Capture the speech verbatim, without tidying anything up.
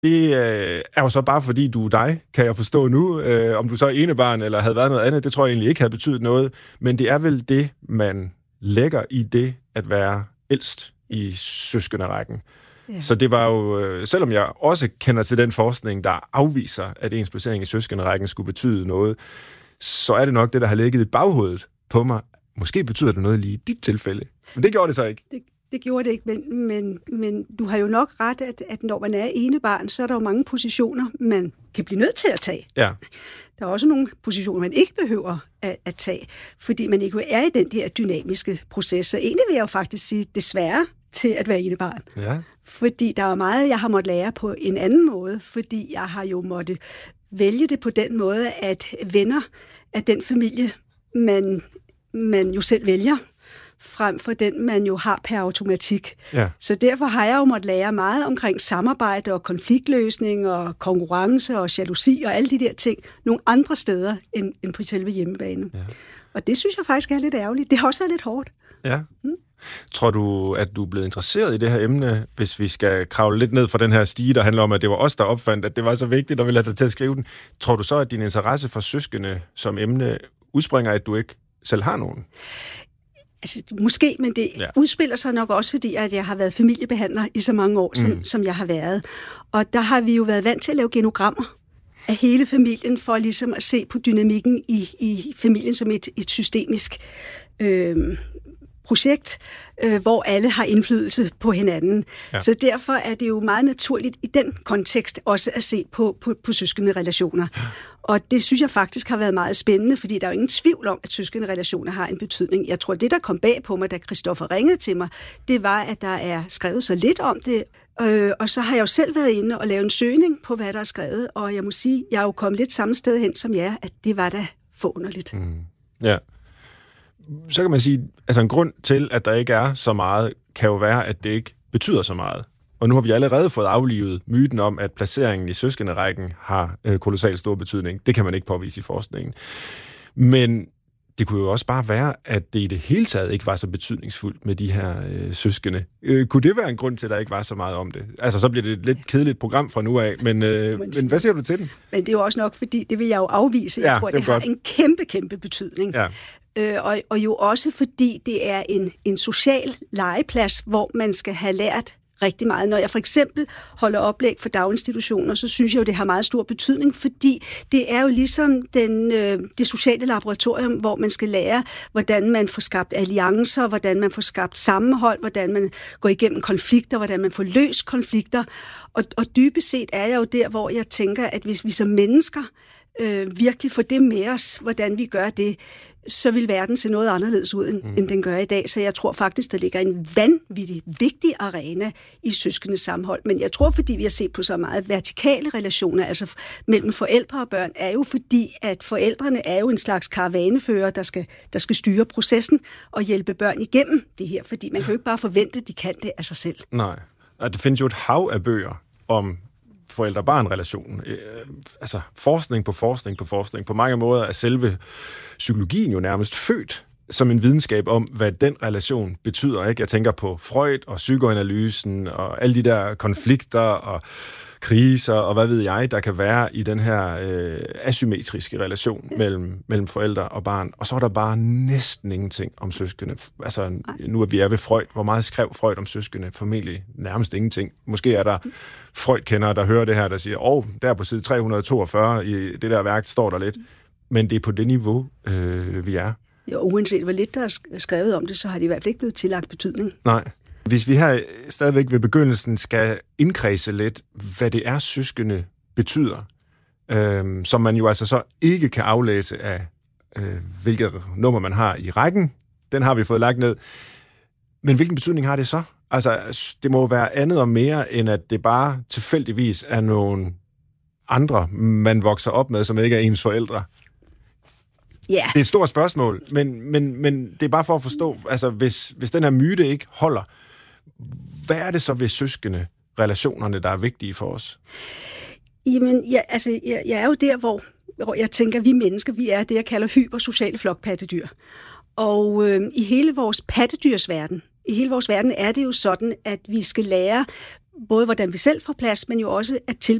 det øh, er jo så bare fordi, du er dig, kan jeg forstå nu. Øh, om du så er enebarn eller havde været noget andet, det tror jeg egentlig ikke havde betydet noget. Men det er vel det, man lægger i det at være ældst i søskenderækken. Ja. Så det var jo, øh, selvom jeg også kender til den forskning, der afviser, at ens placering i søskenderækken skulle betyde noget, så er det nok det, der har ligget i baghovedet på mig. Måske betyder det noget lige i dit tilfælde. Men det gjorde det så ikke. Det, det gjorde det ikke, men, men, men du har jo nok ret, at, at når man er enebarn, så er der jo mange positioner, man kan blive nødt til at tage. Ja. Der er også nogle positioner, man ikke behøver at, at tage, fordi man ikke er i den der dynamiske proces. Så egentlig vil jeg jo faktisk sige, desværre, til at være enebarn. Ja. Fordi der er meget, jeg har måttet lære på en anden måde, fordi jeg har jo måttet vælge det på den måde, at venner af den familie, man, man jo selv vælger, frem for den, man jo har per automatik. Ja. Så derfor har jeg jo måttet lære meget omkring samarbejde og konfliktløsning og konkurrence og jalousi og alle de der ting nogle andre steder end, end på selve hjemmebane. Ja. Og det synes jeg faktisk er lidt ærgerligt. Det har også været lidt hårdt. Ja. Mm. Tror du, at du er blevet interesseret i det her emne, hvis vi skal kravle lidt ned fra den her stige, der handler om, at det var os, der opfandt, at det var så vigtigt, og vi lader dig til at skrive den. Tror du så, at din interesse for søskende som emne udspringer, at du ikke selv har nogen? Altså, måske, men det ja. udspiller sig nok også, fordi at jeg har været familiebehandler i så mange år, som, mm. som jeg har været. Og der har vi jo været vant til at lave genogrammer af hele familien, for ligesom at se på dynamikken i, i familien som et, et systemisk øh, projekt, øh, hvor alle har indflydelse på hinanden. Ja. Så derfor er det jo meget naturligt i den kontekst også at se på, på, på søskende relationer. Ja. Og det synes jeg faktisk har været meget spændende, fordi der er jo ingen tvivl om, at søskende relationer har en betydning. Jeg tror, det der kom bag på mig, da Christoffer ringede til mig, det var, at der er skrevet så lidt om det. Øh, og så har jeg jo selv været inde og lavet en søgning på, hvad der er skrevet, og jeg må sige, jeg er jo kommet lidt samme sted hen som jer, at det var da forunderligt. Mm. Ja. Så kan man sige, altså en grund til, at der ikke er så meget, kan jo være, at det ikke betyder så meget. Og nu har vi allerede fået aflivet myten om, at placeringen i søskenderækken har øh, kolossalt stor betydning. Det kan man ikke påvise i forskningen. Men det kunne jo også bare være, at det i det hele taget ikke var så betydningsfuldt med de her øh, søskende. Øh, kunne det være en grund til, at der ikke var så meget om det? Altså, så bliver det et lidt kedeligt program fra nu af, men, øh, men hvad siger du til den? Men det er jo også nok, fordi det vil jeg jo afvise. Jeg ja, tror, det, det har en kæmpe, kæmpe betydning. Ja. Øh, og, og jo også fordi det er en, en social legeplads, hvor man skal have lært rigtig meget. Når jeg for eksempel holder oplæg for daginstitutioner, så synes jeg jo, det har meget stor betydning, fordi det er jo ligesom den, øh, det sociale laboratorium, hvor man skal lære, hvordan man får skabt alliancer, hvordan man får skabt sammenhold, hvordan man går igennem konflikter, hvordan man får løst konflikter. Og, og dybest set er jeg jo der, hvor jeg tænker, at hvis vi som mennesker øh, virkelig får det med os, hvordan vi gør det, så vil verden se noget anderledes ud, end, mm. end den gør i dag. Så jeg tror faktisk, der ligger en vanvittig vigtig arena i søskendes sammenhold. Men jeg tror, fordi vi har set på så meget vertikale relationer, altså mellem forældre og børn, er jo fordi, at forældrene er jo en slags karavanefører, der skal, der skal styre processen og hjælpe børn igennem det her. Fordi man kan jo ikke bare forvente, at de kan det af sig selv. Nej, og der findes jo et hav af bøger om forældre-barn-relationen. Øh, altså forskning på forskning på forskning. På mange måder er selve psykologien jo nærmest født som en videnskab om, hvad den relation betyder. Ikke? Jeg tænker på Freud og psykoanalysen og alle de der konflikter og kriser og hvad ved jeg, der kan være i den her øh, asymmetriske relation mellem, mellem forældre og barn. Og så er der bare næsten ingenting om søskende. Altså, nu er vi er ved Freud. Hvor meget skrev Freud om søskende? Formentlig nærmest ingenting. Måske er der Freud-kendere, der hører det her, der siger, åh, oh, der på side tre hundrede og toogfyrre i det der værk står der lidt. Men det er på det niveau, øh, vi er. Ja, uanset hvor lidt der er skrevet om det, så har det i hvert fald ikke blevet tillagt betydning. Nej. Hvis vi her stadigvæk ved begyndelsen skal indkredse lidt, hvad det er, søskende betyder, øh, som man jo altså så ikke kan aflæse af, øh, hvilket nummer man har i rækken. Den har vi fået lagt ned. Men hvilken betydning har det så? Altså, det må være andet og mere, end at det bare tilfældigvis er nogle andre, man vokser op med, som ikke er ens forældre. Yeah. Det er et stort spørgsmål, men, men, men det er bare for at forstå, altså hvis, hvis den her myte ikke holder, hvad er det så ved søskende relationerne, der er vigtige for os? Jamen, ja, altså, jeg, jeg er jo der, hvor, hvor jeg tænker, vi mennesker, vi er det, jeg kalder hypersociale flokpattedyr. Og øh, i hele vores pattedyrsverden, i hele vores verden er det jo sådan, at vi skal lære, både hvordan vi selv får plads, men jo også at